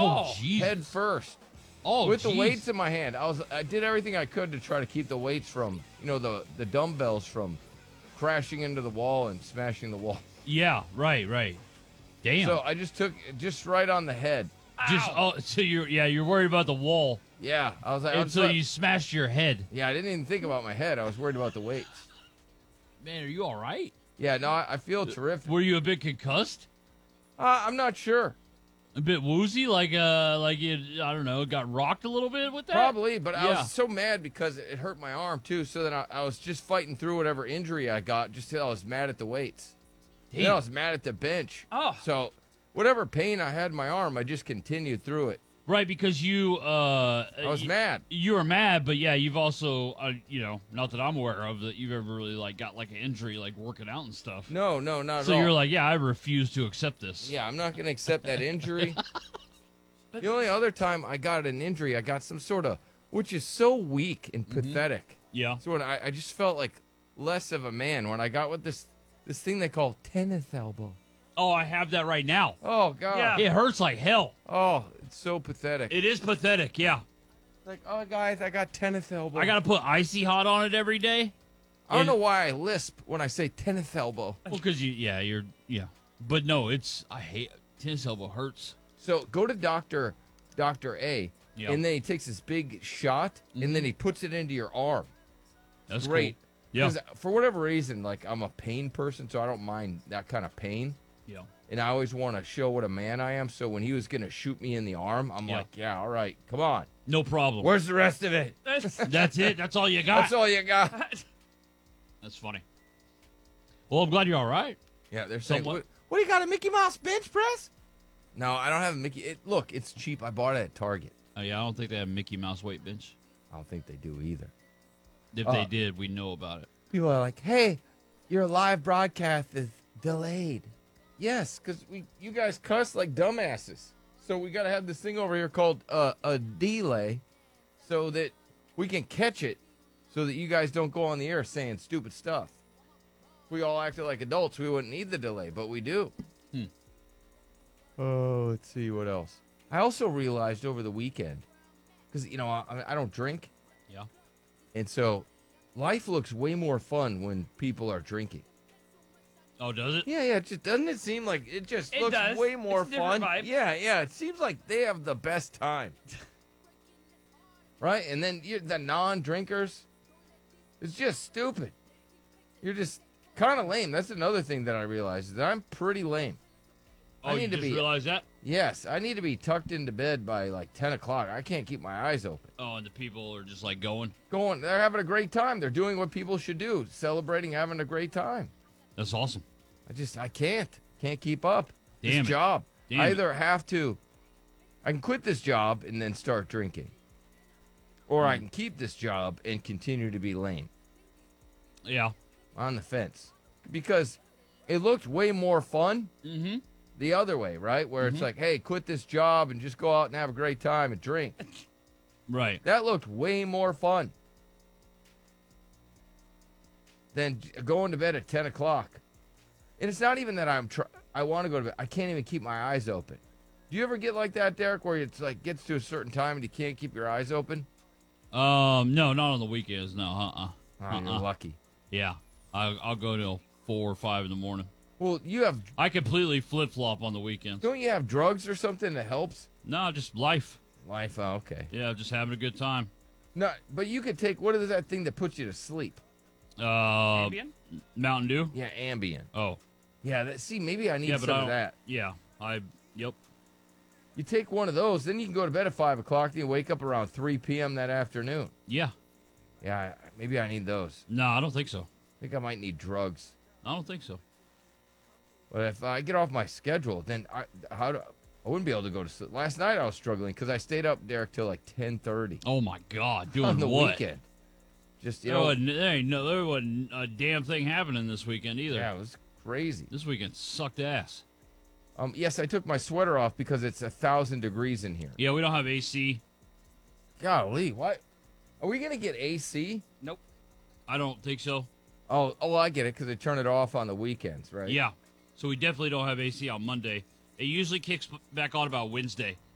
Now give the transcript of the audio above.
Oh, Jesus. head first. Oh, With the jeez. weights in my hand. I did everything I could to try to keep the weights from, the dumbbells from crashing into the wall and smashing the wall. Yeah, right. Damn. So I just took just right on the head. So you're worried about the wall Yeah, I was like, until you smashed your head. Yeah, I didn't even think about my head. I was worried about the weights. Man, are you all right? Yeah, no, I feel terrific. Were you a bit concussed? I'm not sure. A bit woozy, like you, I don't know, got rocked a little bit with that? Probably, but I Yeah. was so mad because it hurt my arm too. So then I was just fighting through whatever injury I got just till I was mad at the weights. Damn. Then I was mad at the bench. Oh. So whatever pain I had in my arm, I just continued through it. Right, because you, I was mad. You were mad, but yeah, you've also, not that I'm aware of that you've ever really got an injury working out and stuff. No, not at all. So you're like, yeah, I refuse to accept this. Yeah, I'm not going to accept that injury. The only other time I got an injury, I got some sort of, which is so weak and pathetic. Yeah. So when I just felt like less of a man when I got with this thing they call tennis elbow. Oh, I have that right now. Oh, God. Yeah. It hurts like hell. Oh, it's so pathetic. It is pathetic, yeah. Like, oh, guys, I got tennis elbow. I got to put Icy Hot on it every day. I don't know why I lisp when I say tennis elbow. Well, because you're. But no, I hate, tennis elbow hurts. So go to Dr. A, Yeah. and then he takes this big shot, and then he puts it into your arm. That's Great. cool. Yeah. 'Cause for whatever reason, I'm a pain person, so I don't mind that kind of pain. Yeah. And I always want to show what a man I am. So when he was going to shoot me in the arm, I'm Yeah. like, yeah, all right, come on. No problem. Where's the rest of it? That's it. That's all you got. That's all you got. That's funny. Well, I'm glad you're all right. Yeah, they're saying, Somewhat. what do you got, a Mickey Mouse bench press? No, I don't have a Mickey. Look, it's cheap. I bought it at Target. Oh, yeah, I don't think they have Mickey Mouse weight bench. I don't think they do either. If they did, we know about it. People are like, hey, your live broadcast is delayed. Yes, because you guys cuss like dumbasses. So we got to have this thing over here called a delay so that we can catch it so that you guys don't go on the air saying stupid stuff. If we all acted like adults, we wouldn't need the delay, but we do. Oh, let's see what else. I also realized over the weekend, because, I don't drink. Yeah. And so life looks way more fun when people are drinking. Oh, does it? Yeah. Doesn't it seem like it just It looks does. way more It's a different fun? vibe. Yeah. It seems like they have the best time. Right? And then the non-drinkers, it's just stupid. You're just kind of lame. That's another thing that I realized, is that I'm pretty lame. Oh, I you need to just be realize that? Yes, I need to be tucked into bed by 10 o'clock. I can't keep my eyes open. Oh, and the people are just going. They're having a great time. They're doing what people should do, celebrating, having a great time. That's awesome. I can't keep up. Damn This it. job. Damn I it. either have to, I can quit this job and then start drinking, or I can keep this job and continue to be lame. Yeah. On the fence, because it looked way more fun the other way, right? Where it's like, hey, quit this job and just go out and have a great time and drink. Right. That looked way more fun than going to bed at 10 o'clock. And it's not even that I want to go to bed. I can't even keep my eyes open. Do you ever get like that, Derek, where it's gets to a certain time and you can't keep your eyes open? No, not on the weekends. No, Oh, you're lucky. Yeah. I'll go till 4 or 5 in the morning. Well, I completely flip-flop on the weekends. don't you have drugs or something that helps? No, just life. Life, oh, okay. Yeah, just having a good time. No, but you could take, what is that thing that puts you to sleep? Ambien? Mountain Dew? Yeah, Ambien. Oh. Yeah, maybe I need Yeah, but some of that. Yeah. Yep. You take one of those, then you can go to bed at 5 o'clock, then you wake up around 3 p.m. that afternoon. Yeah. Yeah, maybe I need those. No, I don't think so. I think I might need drugs. I don't think so. But if I get off my schedule, then I wouldn't be able to go to sleep. Last night I was struggling because I stayed up, Derek, till 10:30 Oh, my God. Doing on the what? weekend. Just, There wasn't a damn thing happening this weekend either. yeah, it was crazy. This weekend sucked ass. Yes, I took my sweater off because it's 1,000 degrees in here. Yeah, we don't have AC. Golly, what? Are we going to get AC? Nope. I don't think so. Oh, I get it because they turn it off on the weekends, right? Yeah. So we definitely don't have AC on Monday. It usually kicks back on about Wednesday.